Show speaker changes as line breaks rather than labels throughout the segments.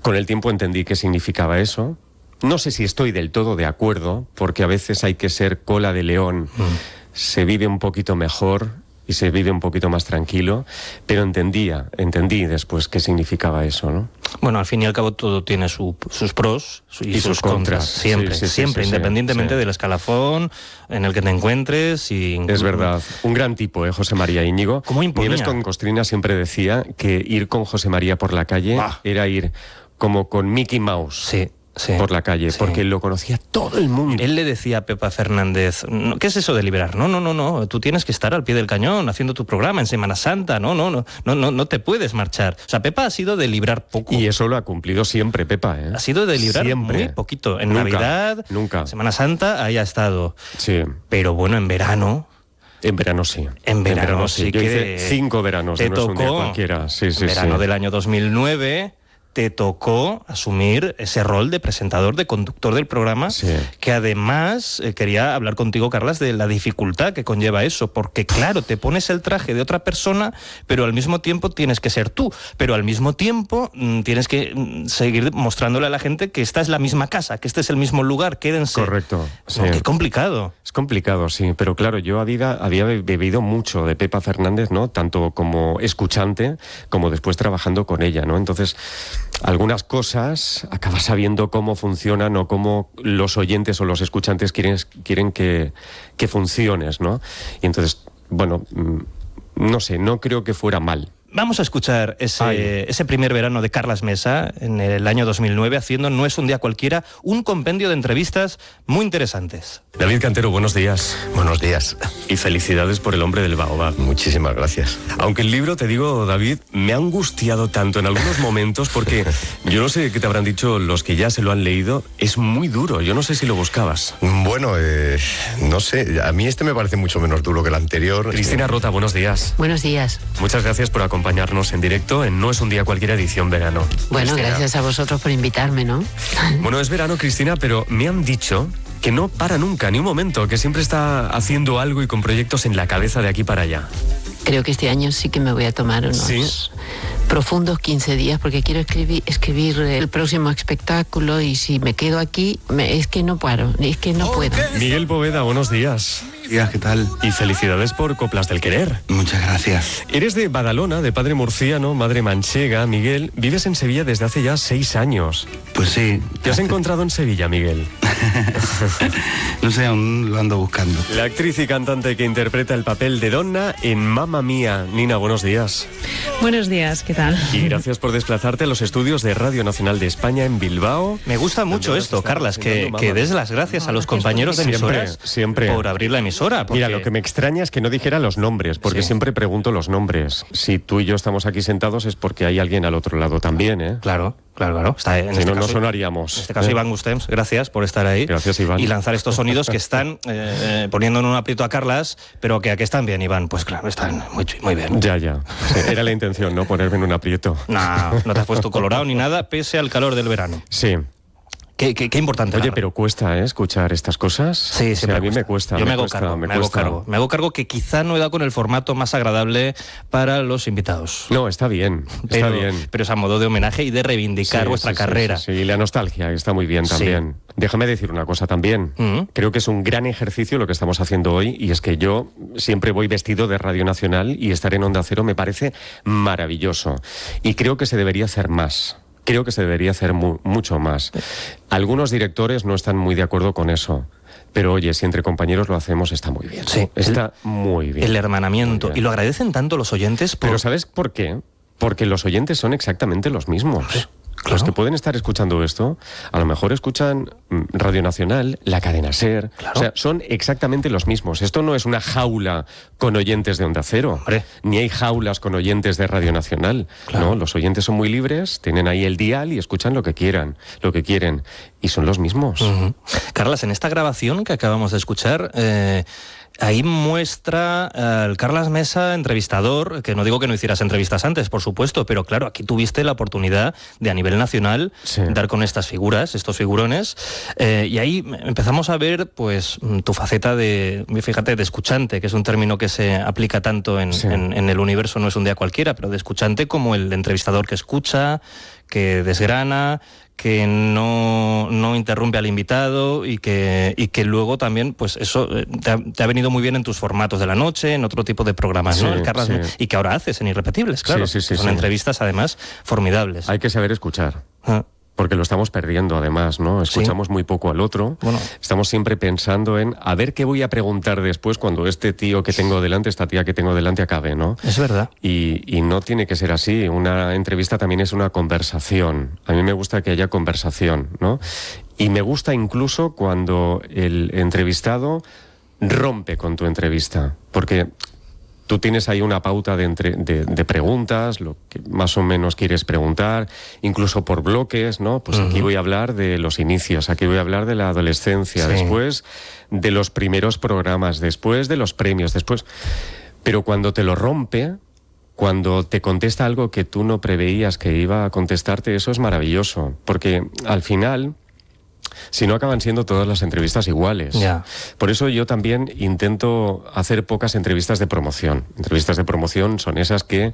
Con el tiempo entendí qué significaba eso. No sé si estoy del todo de acuerdo, porque a veces hay que ser cola de león. Se vive un poquito mejor y se vive un poquito más tranquilo, pero entendí después qué significaba eso, ¿no?
Bueno, al fin y al cabo todo tiene sus pros y sus contras. Siempre, siempre, independientemente del escalafón en el que te encuentres.
Es verdad. Un gran tipo, José María Íñigo.
¿Cómo imponía?
Nieves con Costrina siempre decía que ir con José María por la calle era ir como con Mickey Mouse.
Sí.
Por la calle, porque lo conocía todo el mundo.
Él le decía a Pepa Fernández, ¿qué es eso de liberar? No, tú tienes que estar al pie del cañón haciendo tu programa en Semana Santa, no te puedes marchar. O sea, Pepa ha sido de librar poco.
Y eso lo ha cumplido siempre, Pepa, ¿eh?
Ha sido de librar muy poquito. En Navidad, Semana Santa, ahí ha estado.
Sí.
Pero bueno, en verano...
En verano sí.
En verano sí
Yo
que...
hice 5 veranos,
te
no es un día
tocó,
cualquiera.
En verano del año 2009... te tocó asumir ese rol de presentador, de conductor del programa, que además quería hablar contigo, Carlas, de la dificultad que conlleva eso, porque claro, te pones el traje de otra persona, pero al mismo tiempo tienes que ser tú, pero al mismo tiempo tienes que seguir mostrándole a la gente que esta es la misma casa, que este es el mismo lugar, quédense.
Correcto. Sí.
No, qué complicado.
Es complicado, sí, pero claro, yo había bebido mucho de Pepa Fernández, ¿no? Tanto como escuchante, como después trabajando con ella, ¿no? Entonces, algunas cosas acabas sabiendo cómo funcionan o cómo los oyentes o los escuchantes quieren que funciones, ¿no? Y entonces, bueno, no sé, no creo que fuera mal.
Vamos a escuchar ese primer verano de Carlas Mesa en el año 2009 haciendo No es un día cualquiera, un compendio de entrevistas muy interesantes.
David Cantero, buenos días.
Buenos días.
Y felicidades por El hombre del baobab.
Muchísimas gracias.
Aunque el libro, te digo, David, me ha angustiado tanto en algunos momentos porque yo no sé qué te habrán dicho los que ya se lo han leído, es muy duro, yo no sé si lo buscabas.
Bueno, no sé, a mí este me parece mucho menos duro que el anterior.
Cristina Rota, buenos días.
Buenos días.
Muchas gracias por acompañarnos en directo en No es un día cualquiera edición verano.
Bueno,
Cristina,
gracias a vosotros por invitarme, ¿no?
Bueno, es verano, Cristina, pero me han dicho que no para nunca, ni un momento, que siempre está haciendo algo y con proyectos en la cabeza de aquí para allá.
Creo que este año sí que me voy a tomar unos profundos 15 días porque quiero escribir el próximo espectáculo y si me quedo aquí, es que no paro, es que no puedo.
Miguel Poveda, buenos días.
¿Qué tal?
Y felicidades por Coplas del Querer.
Muchas gracias.
Eres de Badalona, de padre murciano, madre manchega. Miguel, vives en Sevilla desde hace ya 6 años.
Pues sí.
¿Te has encontrado en Sevilla, Miguel?
No sé, aún lo ando buscando.
La actriz y cantante que interpreta el papel de Donna en Mamma Mía. Nina, buenos días.
Buenos días, ¿qué tal?
Y gracias por desplazarte a los estudios de Radio Nacional de España en Bilbao.
Me gusta mucho esto, Carlas, que des las gracias a los compañeros de emisoras
siempre
por abrir la emisora. Porque...
Mira, lo que me extraña es que no dijera los nombres, porque siempre pregunto los nombres. Si tú y yo estamos aquí sentados es porque hay alguien al otro lado también, ¿eh?
Claro. Está en
si
este
no,
caso,
no sonaríamos.
En este caso, Iván Gustems, gracias por estar ahí.
Gracias, Iván.
Y lanzar estos sonidos que están poniendo en un aprieto a Carlas, pero que aquí están bien, Iván. Pues claro, están muy bien.
Ya. Sí, era la intención, ¿no? Ponerme en un aprieto.
No te has puesto colorado ni nada, pese al calor del verano.
Sí.
Qué importante.
Oye, pero cuesta, escuchar estas cosas.
Sí,
a mí me cuesta.
Yo me hago cargo. Me hago cargo que quizá no he dado con el formato más agradable para los invitados.
No, está bien.
Pero es a modo de homenaje y de reivindicar vuestra carrera.
Sí, y la nostalgia está muy bien también. Déjame decir una cosa también. Creo que es un gran ejercicio lo que estamos haciendo hoy, y es que yo siempre voy vestido de Radio Nacional y estar en Onda Cero me parece maravilloso. Y creo que se debería hacer más. Creo que se debería hacer mucho más. Algunos directores no están muy de acuerdo con eso. Pero oye, si entre compañeros lo hacemos, está muy bien.
Sí,
está muy bien.
El hermanamiento. Y lo agradecen tanto los oyentes.
Pero ¿sabes por qué? Porque los oyentes son exactamente los mismos. Claro. Los que pueden estar escuchando esto, a lo mejor escuchan Radio Nacional, la cadena SER. Claro. O sea, son exactamente los mismos. Esto no es una jaula con oyentes de Onda Cero.
Hombre.
Ni hay jaulas con oyentes de Radio Nacional. Claro. No, los oyentes son muy libres, tienen ahí el dial y escuchan lo que quieren. Y son los mismos.
Carlas, en esta grabación que acabamos de escuchar... ahí muestra al Carlas Mesa entrevistador, que no digo que no hicieras entrevistas antes, por supuesto, pero claro, aquí tuviste la oportunidad de a nivel nacional dar con estas figuras, estos figurones, y ahí empezamos a ver pues tu faceta de escuchante, que es un término que se aplica tanto en el universo No es un día cualquiera, pero de escuchante como el entrevistador que escucha, que desgrana, que no interrumpe al invitado y que luego también, pues eso te ha venido muy bien en tus formatos de la noche, en otro tipo de programas, ¿no? El Carlas, y que ahora haces en Irrepetibles, claro. Son entrevistas, además, formidables.
Hay que saber escuchar. Porque lo estamos perdiendo, además, ¿no? Escuchamos muy poco al otro. Bueno. Estamos siempre pensando en a ver qué voy a preguntar después cuando este tío que tengo delante, esta tía que tengo delante acabe, ¿no?
Es verdad.
Y no tiene que ser así. Una entrevista también es una conversación. A mí me gusta que haya conversación, ¿no? Y me gusta incluso cuando el entrevistado rompe con tu entrevista. Porque tú tienes ahí una pauta de preguntas, lo que más o menos quieres preguntar, incluso por bloques, ¿no? Pues aquí voy a hablar de los inicios, aquí voy a hablar de la adolescencia, después de los primeros programas, después de los premios, después. Pero cuando te lo rompe, cuando te contesta algo que tú no preveías que iba a contestarte, eso es maravilloso, porque al final, si no, acaban siendo todas las entrevistas iguales. Por eso yo también intento hacer pocas entrevistas de promoción. Entrevistas de promoción son esas que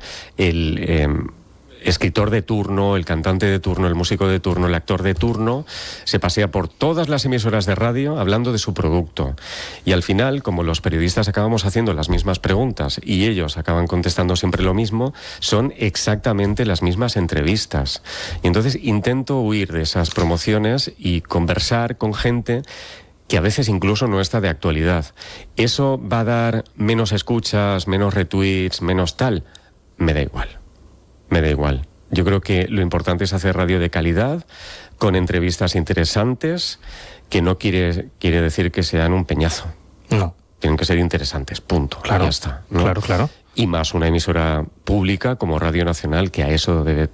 el escritor de turno, el cantante de turno, el músico de turno, el actor de turno se pasea por todas las emisoras de radio hablando de su producto. Y al final, como los periodistas acabamos haciendo las mismas preguntas y ellos acaban contestando siempre lo mismo, son exactamente las mismas entrevistas. Y entonces intento huir de esas promociones y conversar con gente que a veces incluso no está de actualidad. ¿Eso va a dar menos escuchas, menos retweets, menos tal? Me da igual. Me da igual. Yo creo que lo importante es hacer radio de calidad, con entrevistas interesantes, que no quiere decir que sean un peñazo.
No.
Tienen que ser interesantes, punto.
Claro,
ya está, ¿no?
Claro.
Y más una emisora pública como Radio Nacional, que a eso debe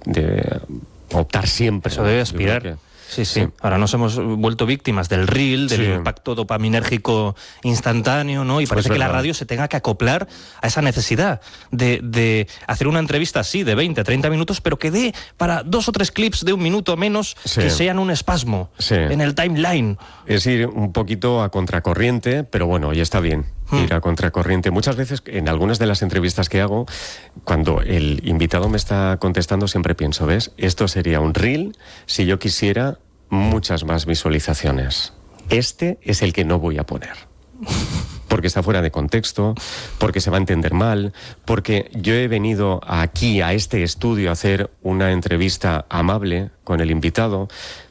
optar siempre.
Eso debe aspirar. Sí. Ahora nos hemos vuelto víctimas del reel, del impacto dopaminérgico instantáneo, ¿no? Y parece que la radio se tenga que acoplar a esa necesidad de hacer una entrevista así, de 20, 30 minutos, pero que dé para 2 o 3 clips de 1 minuto menos que sean un espasmo en el timeline.
Es ir un poquito a contracorriente, pero bueno, ya está bien. Ir a contracorriente. Muchas veces, en algunas de las entrevistas que hago, cuando el invitado me está contestando, siempre pienso, ¿ves? Esto sería un reel si yo quisiera muchas más visualizaciones. Este es el que no voy a poner. Porque está fuera de contexto, porque se va a entender mal, porque yo he venido aquí, a este estudio, a hacer una entrevista amable con el invitado,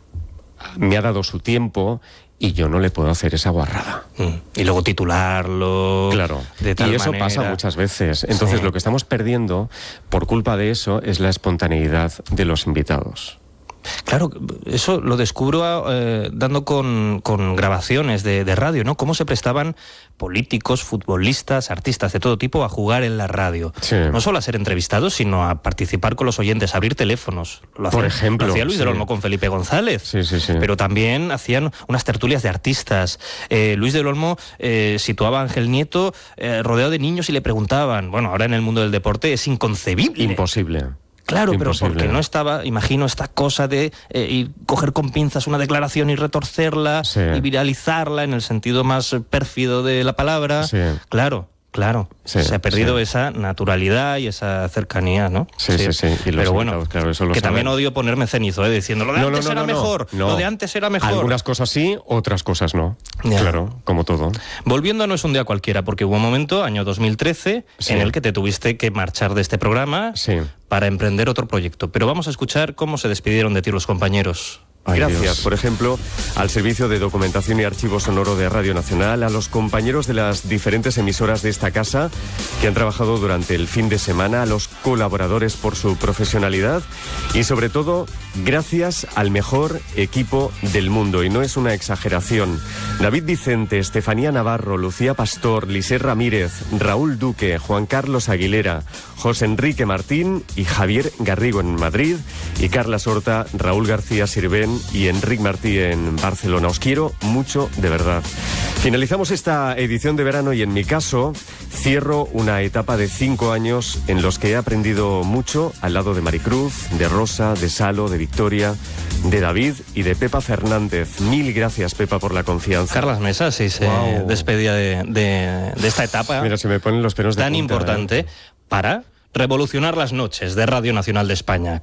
me ha dado su tiempo y yo no le puedo hacer esa guarrada.
Y luego titularlo.
Claro.
De tal
y eso
manera.
pasa muchas veces. Entonces lo que estamos perdiendo por culpa de eso es la espontaneidad de los invitados.
Claro, eso lo descubro dando con grabaciones de radio, ¿no? Cómo se prestaban políticos, futbolistas, artistas de todo tipo a jugar en la radio. No solo a ser entrevistados, sino a participar con los oyentes, a abrir teléfonos.
Por ejemplo.
Lo hacía Luis del Olmo con Felipe González.
Sí.
Pero también hacían unas tertulias de artistas. Luis del Olmo situaba a Ángel Nieto rodeado de niños y le preguntaban. Bueno, ahora en el mundo del deporte es inconcebible.
Imposible.
Claro, pero porque no estaba, imagino, esta cosa de coger con pinzas una declaración y retorcerla y viralizarla en el sentido más pérfido de la palabra. Claro. Se ha perdido esa naturalidad y esa cercanía, ¿no?
Sí. Y
pero bueno,
claro, eso lo
que
saben.
también odio ponerme cenizo, diciendo lo de antes era mejor, lo de antes era mejor.
Algunas cosas sí, otras cosas no. Claro, como todo.
Volviendo a No es un día cualquiera, porque hubo un momento, año 2013, en el que te tuviste que marchar de este programa para emprender otro proyecto. Pero vamos a escuchar cómo se despidieron de ti los compañeros.
Gracias, Dios. Por ejemplo, al Servicio de Documentación y Archivo Sonoro de Radio Nacional, a los compañeros de las diferentes emisoras de esta casa que han trabajado durante el fin de semana, a los colaboradores por su profesionalidad y sobre todo, gracias al mejor equipo del mundo. Y no es una exageración. David Vicente, Estefanía Navarro, Lucía Pastor, Lisset Ramírez, Raúl Duque, Juan Carlos Aguilera, José Enrique Martín y Javier Garrigo en Madrid y Carlas Horta, Raúl García Sirvén y Enric Martí en Barcelona. Os quiero mucho, de verdad. Finalizamos esta edición de verano y en mi caso cierro una etapa de 5 años en los que he aprendido mucho al lado de Maricruz, de Rosa, de Salo, de Victoria, de David y de Pepa Fernández. Mil gracias, Pepa, por la confianza.
Carlas Mesa, sí, se despedía de esta etapa.
Mira, se me ponen los pelos de
tan
punta,
importante para revolucionar las noches de Radio Nacional de España.